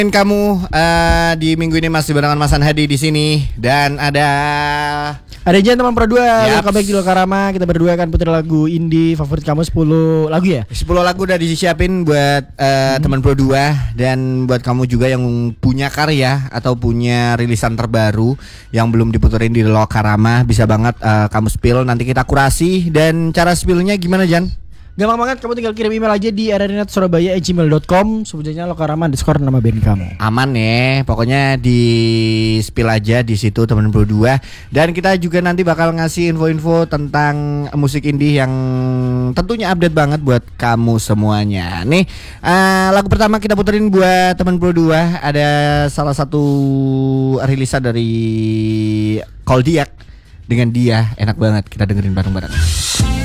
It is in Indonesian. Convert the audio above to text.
Kamu di minggu ini masih barengan Mas Hadi di sini dan ada Jen teman Pro 2. Yap. Welcome back di Lokarama. Kita berdua akan putar lagu indie favorit kamu 10 lagu ya. 10 lagu udah disiapin buat teman Pro 2 dan buat kamu juga yang punya karya atau punya rilisan terbaru yang belum diputerin di Lokarama, bisa banget kamu spill, nanti kita kurasi. Dan cara spillnya gimana, Jan? Gampang banget, kamu tinggal kirim email aja di rrnetsurabaya@gmail.com. Sebutnya Lokarama _ nama band kamu. Aman ya, pokoknya di spill aja di situ teman Pro 2. Dan kita juga nanti bakal ngasih info-info tentang musik indie yang tentunya update banget buat kamu semuanya. Nih, lagu pertama kita puterin buat teman Pro 2 ada salah satu rilisan dari Koldiak dengan Dia. Enak banget, kita dengerin bareng-bareng.